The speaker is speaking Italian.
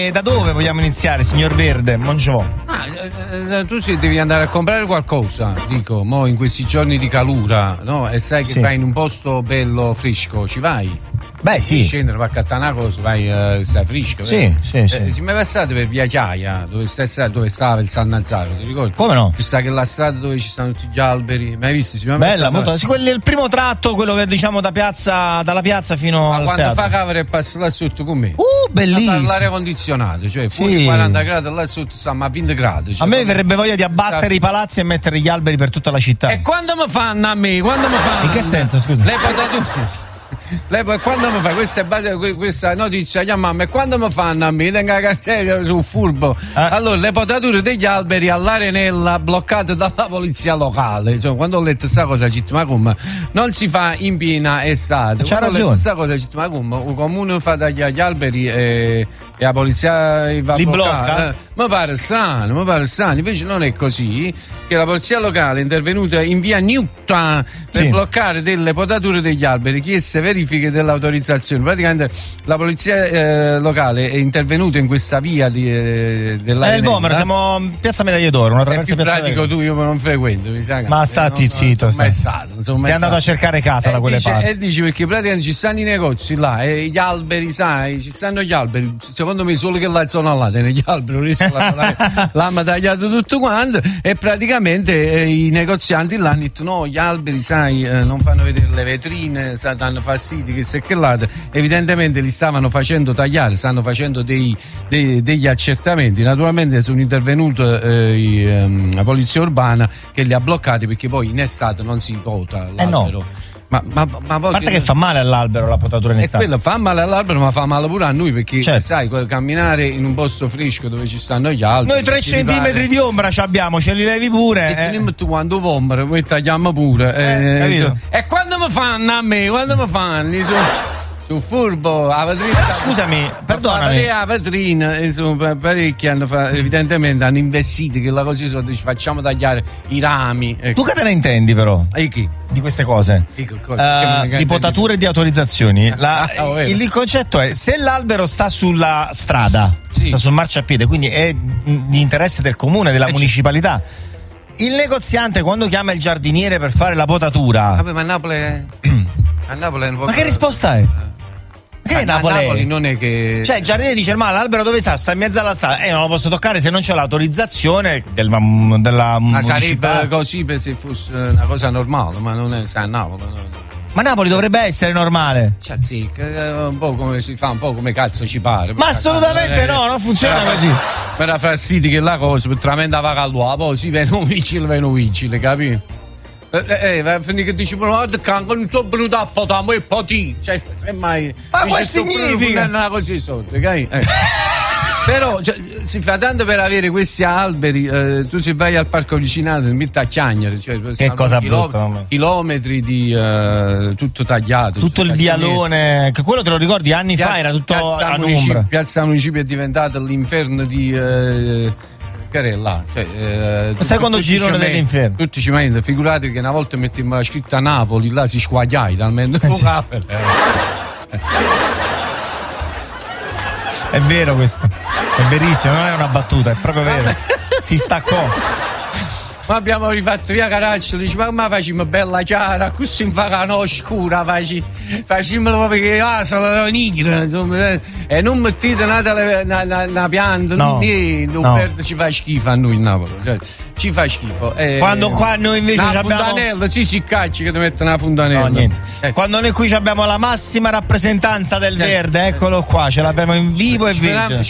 E da dove vogliamo iniziare, signor Verde? Tu devi andare a comprare qualcosa, dico, mo in questi giorni di calura, no? E sai che vai in un posto bello fresco, ci vai? Beh, sì. Scendere, vai a cattare una cosa, vai, stai fresco. Sì. Si mi è passato per via Chiaia, dove stava il San Nazaro, ti ricordi? Come no? Ci sta che la strada dove ci stanno tutti gli alberi, mai visto? Bella, molto. Sì, quello è il primo tratto, quello che diciamo dalla piazza fino al quando teatro. fa cavere e passa là sotto con me. Bellissimo. L'aria condizionata, cioè fuori 40 gradi, là sotto stiamo a 20 gradi. Cioè, a me verrebbe voglia di abbattere i palazzi e mettere gli alberi per tutta la città. E quando mi fanno a me? Quando mi fanno? In che senso, scusa? Le potature. Quando mi fa questa notizia a mamma, e quando mi fanno a me tengo la canzone sul furbo. Allora le potature degli alberi all'Arenella bloccate dalla polizia locale, cioè, quando ho letto questa cosa ma come non si fa in piena estate. C'ha ragione questa cosa, ma come il comune fa tagliare gli alberi e la polizia va li a blocca? Mi pare strano, invece non è così, che la polizia locale è intervenuta in via Newton per bloccare delle potature degli alberi, chiese verifiche dell'autorizzazione. Praticamente la polizia locale è intervenuta in questa via della il Vomero, siamo in Piazza Medaglie d'Oro, una traversa più pratico tu, io non frequento, mi sa. Ma stati zitto, sei andato a cercare casa da quelle parti. E dici perché praticamente ci stanno i negozi là e gli alberi, sai, ci stanno gli alberi, secondo me solo che la zona là tiene gli alberi, l'hanno tagliato tutto quanto e praticamente i negozianti là hanno detto no, gli alberi, sai, non fanno vedere le vetrine, danno fastidio, che se che là, evidentemente li stavano facendo tagliare, stanno facendo degli accertamenti. Naturalmente sono intervenuto la polizia urbana che li ha bloccati, perché poi in estate non si vota l'albero. No. Ma a parte che fa male all'albero la potatura in estate. E quello fa male all'albero, ma fa male pure a noi, perché sai, camminare in un posto fresco dove ci stanno gli alberi. Noi 3 centimetri di ombra ci abbiamo, ce li levi pure. E tu quando ombra, poi tagliamo pure. E quando mi fanno a me? Quando mi fanno? Sul furbo, la vetrina. Scusami, perdonami. La vetrina, insomma, parecchi evidentemente hanno investito che la così ci facciamo tagliare i rami. Tu che te ne intendi, però? E chi? Di queste cose? Di potature e di autorizzazioni. Il concetto è: se l'albero sta sulla strada, sta sul marciapiede, quindi è di interesse del comune, della municipalità. Il negoziante, quando chiama il giardiniere per fare la potatura. Vabbè, ma a Napoli ma che risposta è? Che Napoli non è che. Cioè il giardiniere dice: ma l'albero dove sta? Sta in mezzo alla strada. Non lo posso toccare se non c'è l'autorizzazione della ma sarebbe così se fosse una cosa normale, ma non è, sai, a Napoli. No. Ma Napoli dovrebbe essere normale. Cioè, sì, un po' come si fa, un po' come cazzo ci pare. Ma assolutamente no, non funziona così. Per la fastidio che la cosa, per tramandava calluola, poi si vengono vigili, capito? Va a finire che dici, ma non sono venuto a potamo e poti. Cioè, semmai. Ma che significa? Una cosa sotto, capi? Però si fa tanto per avere questi alberi. Tu se vai al parco vicinato ti metti a chiagnere, cioè, che cosa brutta, chilometri di tutto tagliato, tutto il vialone, che quello te lo ricordi anni fa era tutto a ombra. Piazza Municipio è diventato l'inferno di là, cioè, il secondo girone dell'inferno. Tutti ci mettano, figurati che una volta mettiamo la scritta Napoli, là si squagliai talmente È vero questo, è verissimo, non è una battuta, è proprio vero. Si staccò. Ma abbiamo rifatto via Caracciolo, dice ma facciamo bella chiara, così in fa no scura, facciamo perché sono nigra, insomma, e non mettete una pianta, no, niente, no. Ci fa schifo a noi in Napoli, cioè, ci fa schifo. Quando qua noi invece una abbiamo fontanella, si cacci che ti mettono una fontanella. No, niente. Quando noi qui abbiamo la massima rappresentanza del verde, eccolo qua, ce l'abbiamo in vivo e vivo.